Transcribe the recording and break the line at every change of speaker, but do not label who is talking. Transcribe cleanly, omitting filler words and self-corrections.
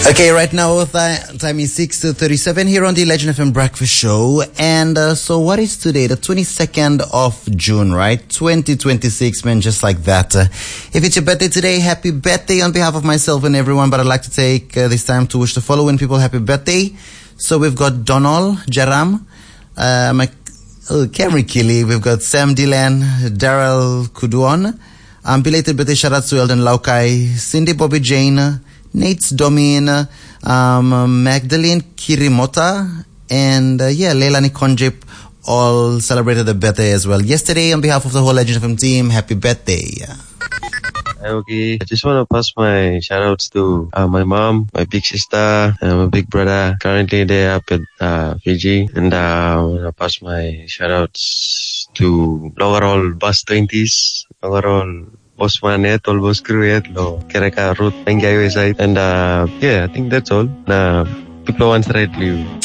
Okay, right now time is 6:37 here on the Legend FM Breakfast Show. And so what is today? The 22nd of June, right? 2026, man, just like that. If it's your birthday today, happy birthday on behalf of myself and everyone. But I'd like to take this time to wish the following people happy birthday. So we've got Donald Jaram, Camry Killy, we've got Sam Dylan, Daryl Kuduon, belated birthday shout out to Eldon Laukai, Cindy Bobby Jane, Nate's Domin, Magdalene Kirimota, and Leilani Konjip all celebrated their birthday as well. Yesterday, on behalf of the whole Legend FM team, happy birthday.
Okay, I just want to pass my shout-outs to my mom, my big sister, and my big brother. Currently, they're up at Fiji. And I want to pass my shout-outs to Logarol Bus 20s, Logarol Bosman yet, all Bos crew yet, lo Kereka route, Pengayo side. And I think that's all. People want to write you.